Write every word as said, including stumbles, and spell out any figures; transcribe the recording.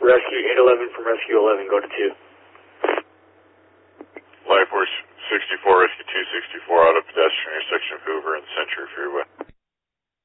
Rescue eight eleven from Rescue eleven, go to two.